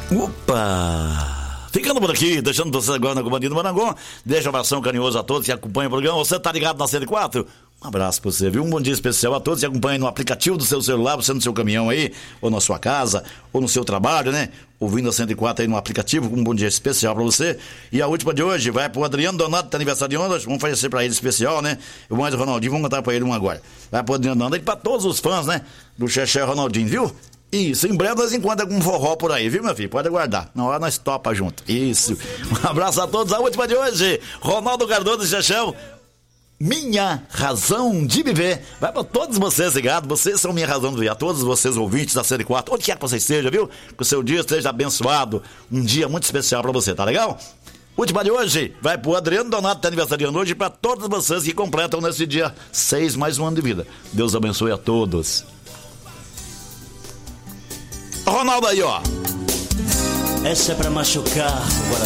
Opa! Ficando por aqui, deixando você agora na companhia do Marangon. Deixa um abração carinhoso a todos que acompanham o programa. Você tá ligado na 104? Um abraço pra você, viu? Um bom dia especial a todos que acompanham no aplicativo do seu celular, você no seu caminhão aí, ou na sua casa, ou no seu trabalho, né? Ouvindo a 104 aí no aplicativo, um bom dia especial pra você. E a última de hoje vai pro Adriano Donato, que tá aniversário de hoje. Vamos fazer pra ele especial, né? Eu mais o Ronaldinho, vamos cantar pra ele um agora. Vai pro Adriano Donato e pra todos os fãs, né? Do Xexé Ronaldinho, viu? Isso, em breve nós encontramos com um forró por aí, viu, meu filho? Pode aguardar. Na hora nós topa junto. Isso. Um abraço a todos. A última de hoje, Ronaldo Cardoso e Xexé. Minha razão de viver. Vai pra todos vocês ligados. Vocês são minha razão de viver. A todos vocês ouvintes da 104, onde quer que você esteja, viu? Que o seu dia esteja abençoado. Um dia muito especial pra você, tá legal? Última de hoje, vai pro Adriano Donato, que tá aniversariando hoje, pra todos vocês que completam nesse dia 6 mais um ano de vida. Deus abençoe a todos. Ronaldo aí, ó. Essa é pra machucar o coração.